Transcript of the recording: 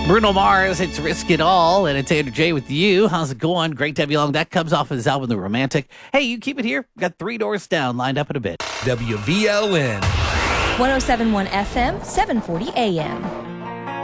Bruno Mars, it's Risk It All, and it's Andrew J with you. How's it going? Great to have you along. That comes off of his album, The Romantic. Hey, you keep it here. Got Three Doors Down lined up in a bit. WVLN. 107.1 FM, 740 AM.